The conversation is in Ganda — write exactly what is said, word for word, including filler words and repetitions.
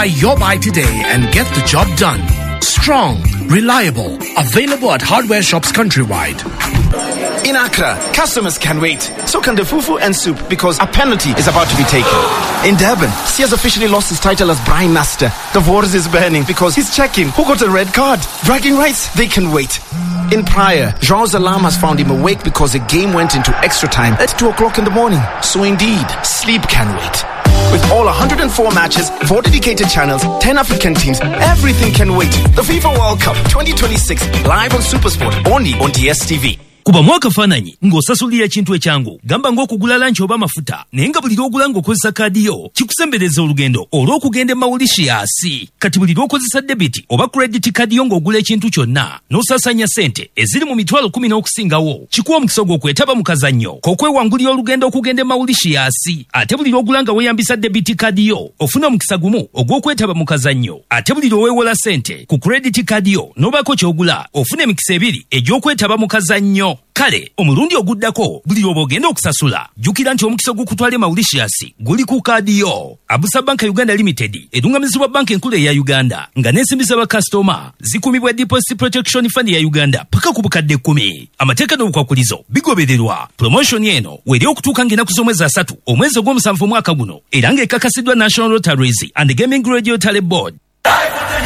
your buy today and get the job done. Strong, reliable, available at hardware shops countrywide. In Accra, customers can wait. So can the fufu and soup because a penalty is about to be taken. In Durban, Sears officially lost his title as Brine Master. The waters is burning because he's checking who got a red card. Bragging rights, they can wait. In Praia, João's alarm has found him awake because the game went into extra time at two o'clock in the morning. So indeed, sleep can wait. With all one hundred four matches, four dedicated channels, ten African teams, everything can wait. The FIFA World Cup twenty twenty-six, live on SuperSport, only on D S T V. Kuba mwaka fananyi ng'osasulira ekintu ekyangu gamba ng'okugula lanchi oba mafuta naye nga buli lw'ogula ng'okozesa kaadi yo kikusembereza olugendo olw'okugenda e Mauritius. Kati buli lw'okozesa debiti oba credit kaadi yo ng'ogula ekintu kyonna n'osaasanya ssente eziri mu mitwalo kumi n'okusingawo kikuwa omukisa gw'okwetaba mu kazannyo k'okwewangulira olugendo okugenda e Mauritius. Ate buli lw'ogula nga weeyambisa debiti kaadi yo ofuna omukisa gumu ogw'okwetaba mu kazannyo. Ate buli lw'oweewola ssente ku credit kaadi yo n'obaako ky'ogula ofuna emikisa ebiri egy'okwetaba mu kazannyo. Kale omulundi oguddako buli lw'oba ogenda okusasula jjukira nti omukisa gw'okutwala e Mauritius guli ku kaadi yo. Abusa Bank Uganda Limited edungamizibwa banka enkulu eya Uganda nga n'ensimbi z'abakasitoma zikumibwa Deposit Protection Fund ya Uganda paka ku bukadde kkumi. Amateeka n'obukwakulizo bigobererwa. Promotion eno weri okutuuka ng'ennaku z'omwezi asatu omwezi ogw'omusanvu omwaka guno era ng'ekakasiddwa National Lotteries and Gaming Radio Talent Board.